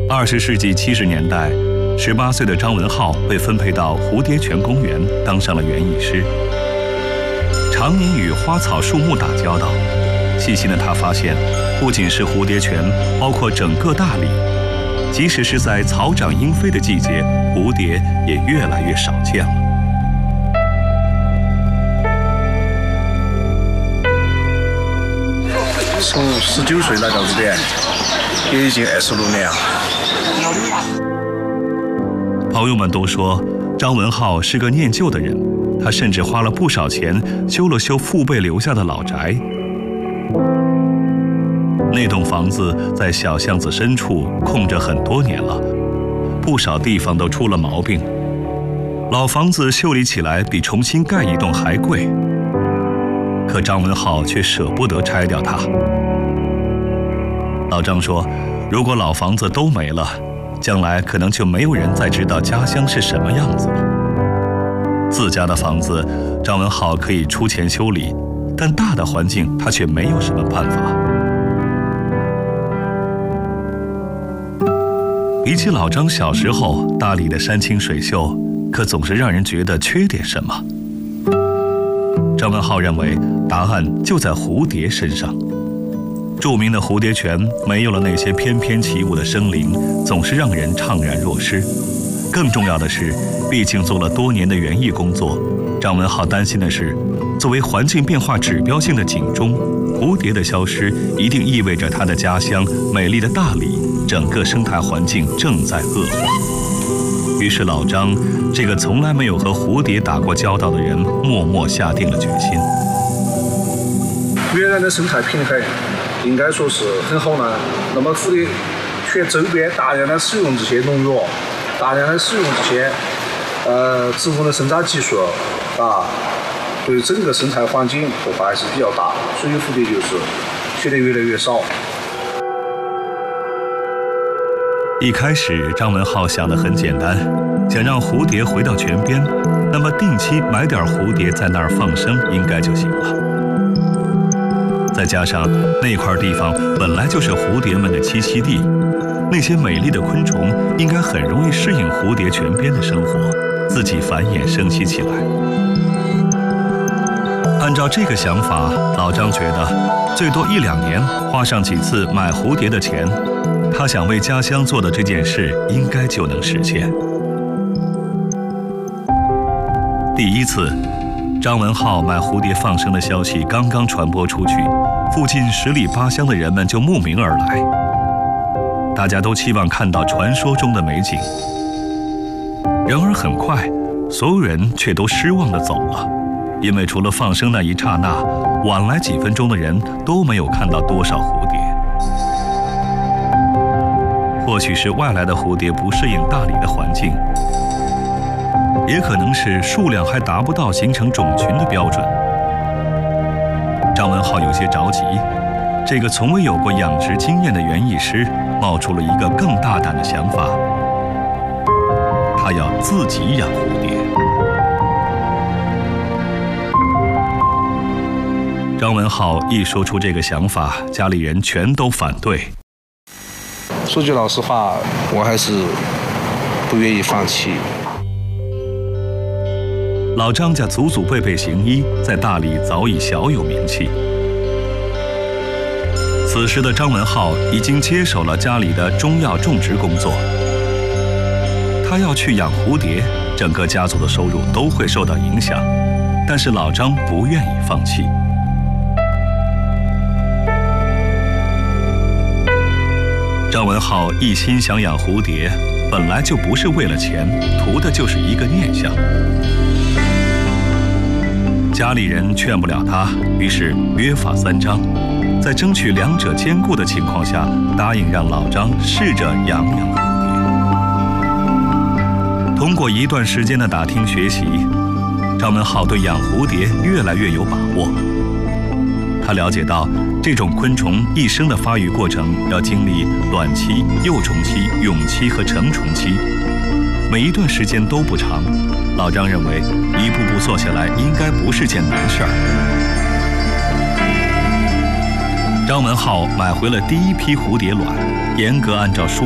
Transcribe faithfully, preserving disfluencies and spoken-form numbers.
二十世纪七十年代，十八岁的张文浩被分配到蝴蝶泉公园，当上了园艺师。常年与花草树木打交道，细心的他发现，不仅是蝴蝶泉，包括整个大理，即使是在草长莺飞的季节，蝴蝶也越来越少见了。 从十九岁来到这边，也已经二十六年了。 朋友们都说张文浩是个念旧的人，他甚至花了不少钱修了修父辈留下的老宅。那栋房子在小巷子深处空着很多年了，不少地方都出了毛病。老房子修理起来比重新盖一栋还贵，可张文浩却舍不得拆掉它。老张说，如果老房子都没了，将来可能就没有人再知道家乡是什么样子了。自家的房子，张文浩可以出钱修理，但大的环境他却没有什么办法。比起老张小时候，大理的山清水秀，可总是让人觉得缺点什么。张文浩认为，答案就在蝴蝶身上。著名的蝴蝶泉没有了那些翩翩起舞的生灵，总是让人怅然若失。更重要的是，毕竟做了多年的园艺工作，张文浩担心的是，作为环境变化指标性的警钟，蝴蝶的消失一定意味着他的家乡美丽的大理整个生态环境正在恶化。于是老张这个从来没有和蝴蝶打过交道的人，默默下定了决心。 原来的生态平衡应该说是很好呢，那么蝴蝶泉周边大量的使用这些农药，大量的使用这些呃植物的生长技术啊，对整个生态环境破坏还是比较大，所以蝴蝶就是学得越来越少。 一开始张文浩想得很简单，想让蝴蝶回到泉边，那么定期买点蝴蝶在那儿放生应该就行了。再加上那块地方本来就是蝴蝶们的栖息地，那些美丽的昆虫应该很容易适应蝴蝶泉边的生活，自己繁衍生息起来。按照这个想法，老张觉得最多一两年花上几次买蝴蝶的钱，他想为家乡做的这件事应该就能实现。第一次，张文浩买蝴蝶放生的消息刚刚传播出去，附近十里八乡的人们就慕名而来，大家都期望看到传说中的美景。然而很快，所有人却都失望地走了，因为除了放生那一刹那，晚来几分钟的人都没有看到多少蝴蝶。或许是外来的蝴蝶不适应大理的环境，也可能是数量还达不到形成种群的标准。张文浩有些着急，这个从未有过养殖经验的园艺师冒出了一个更大胆的想法，他要自己养蝴蝶。张文浩一说出这个想法，家里人全都反对。 说句老实话，我还是不愿意放弃。 老张家祖祖辈辈行医，在大理早已小有名气。此时的张文浩已经接手了家里的中药种植工作，他要去养蝴蝶，整个家族的收入都会受到影响，但是老张不愿意放弃。张文浩一心想养蝴蝶，本来就不是为了钱，图的就是一个念想。家里人劝不了他，于是约法三章，在争取两者兼顾的情况下，答应让老张试着养养蝴蝶。通过一段时间的打听学习，张文浩对养蝴蝶越来越有把握。他了解到，这种昆虫一生的发育过程要经历卵期、幼虫期、蛹期和成虫期，每一段时间都不长。老张认为，一步步做下来应该不是件难事儿。张文浩买回了第一批蝴蝶卵，严格按照书